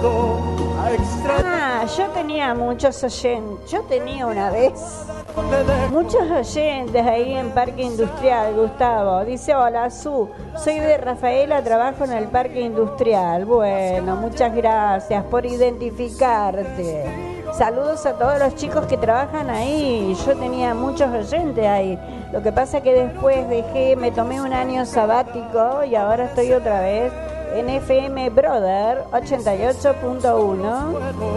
Yo tenía muchos oyentes. Yo tenía una vez muchos oyentes ahí en Parque Industrial, Gustavo. Dice, hola, soy de Rafaela, trabajo en el Parque Industrial. Bueno, muchas gracias por identificarte. Saludos a todos los chicos que trabajan ahí. Yo tenía muchos oyentes ahí. Lo que pasa es que después me tomé un año sabático y ahora estoy otra vez en FM Brother 88.1.